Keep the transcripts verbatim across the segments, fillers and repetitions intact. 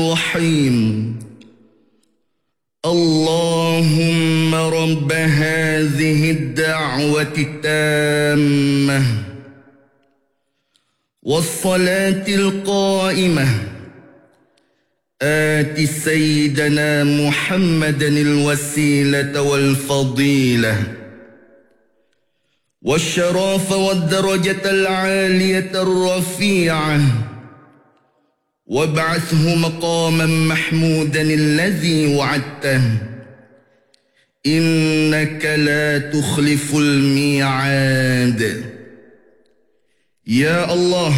الرحيم اللهم رب هذه الدعوة التامة والصلاة القائمة آت سيدنا محمدا الوسيلة والفضيلة والشرف والدرجة العالية الرفيعة وابعثه مقاما محمودا الذي وعدته إنك لا تخلف الميعاد. Ya Allah,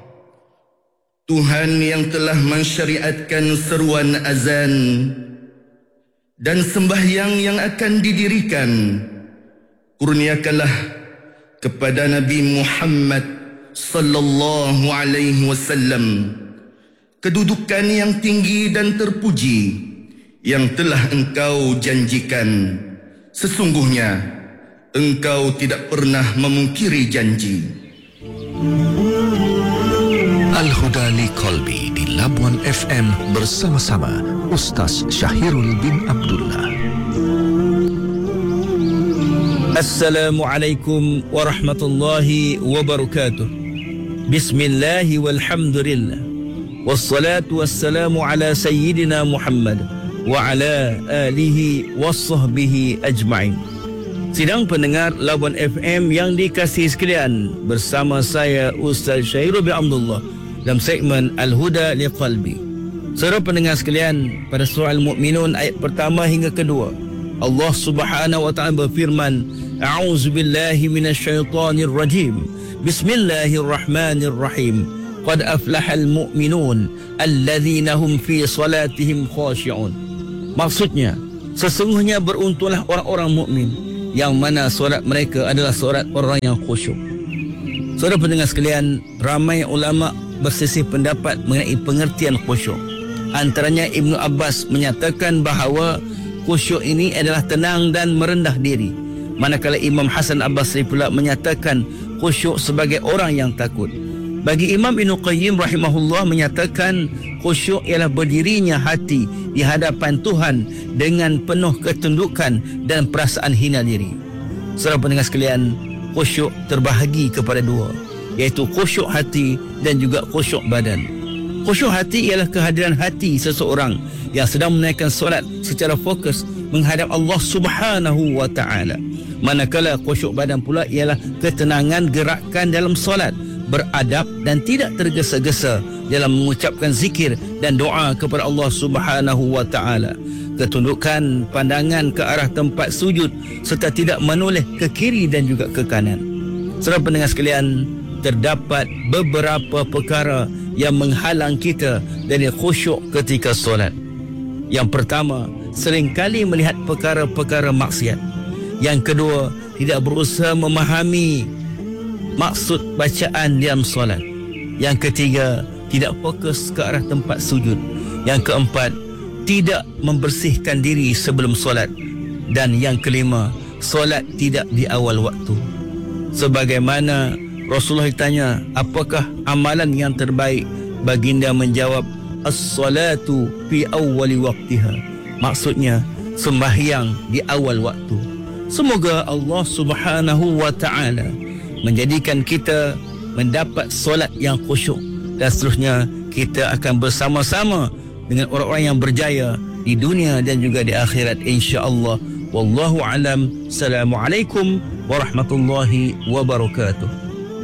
Tuhan yang telah mensyariatkan seruan azan dan sembahyang yang akan didirikan, kurniakanlah kepada Nabi Muhammad sallallahu alaihi wasallam kedudukan yang tinggi dan terpuji yang telah Engkau janjikan. Sesungguhnya Engkau tidak pernah memungkiri janji. Al-Huda li Qalbi di Labuan F M bersama-sama Ustaz Syahirul bin Abdullah. Assalamualaikum warahmatullahi wabarakatuh. Bismillahi walhamdulillah. Wassalatu wassalamu ala sayyidina Muhammad wa ala alihi wassahbihi ajma'in. Sidang pendengar Labuan F M yang dikasihi sekalian, bersama saya Ustaz Syahirul bin Abdullah dalam segmen Al-Huda li Qalbi. Saudara pendengar sekalian, pada surah Al-Mu'minun ayat pertama hingga kedua, Allah Subhanahu wa taala berfirman, A'udzubillahi minasyaitonir rajim. Bismillahirrahmanirrahim. Qad aflahal mu'minun alladzina hum fi salatihim khashi'un. Maksudnya, sesungguhnya beruntunglah orang-orang mukmin yang mana solat mereka adalah solat orang yang khusyuk. Saudara pendengar sekalian, ramai ulama berselisih pendapat mengenai pengertian khusyuk. Antaranya Ibnu Abbas menyatakan bahawa khusyuk ini adalah tenang dan merendah diri, manakala Imam Hasan Al-Basri pula menyatakan khusyuk sebagai orang yang takut. Bagi Imam Ibnu Qayyim rahimahullah menyatakan khusyuk ialah berdirinya hati di hadapan Tuhan dengan penuh ketundukan dan perasaan hina diri. Saudara pendengar sekalian, khusyuk terbahagi kepada dua, iaitu khusyuk hati dan juga khusyuk badan. Khusyuk hati ialah kehadiran hati seseorang yang sedang menaikkan solat secara fokus menghadap Allah Subhanahu wa taala. Manakala khusyuk badan pula ialah ketenangan gerakan dalam solat, beradab dan tidak tergesa-gesa dalam mengucapkan zikir dan doa kepada Allah Subhanahu wa taala. Ketundukan pandangan ke arah tempat sujud serta tidak menoleh ke kiri dan juga ke kanan. Saudara pendengar sekalian, terdapat beberapa perkara yang menghalang kita dari khusyuk ketika solat. Yang pertama, seringkali melihat perkara-perkara maksiat. Yang kedua, tidak berusaha memahami maksud bacaan dalam solat. Yang ketiga, tidak fokus ke arah tempat sujud. Yang keempat, tidak membersihkan diri sebelum solat. Dan yang kelima, solat tidak di awal waktu. Sebagaimana Rasulullah ditanya, apakah amalan yang terbaik? Baginda menjawab, as-salatu fi awwali waqtiha. Maksudnya, sembahyang di awal waktu. Semoga Allah Subhanahu wa taala menjadikan kita mendapat solat yang khusyuk, dan seterusnya kita akan bersama-sama dengan orang-orang yang berjaya di dunia dan juga di akhirat, insya-Allah. Wallahu alam. Assalamualaikum warahmatullahi wabarakatuh.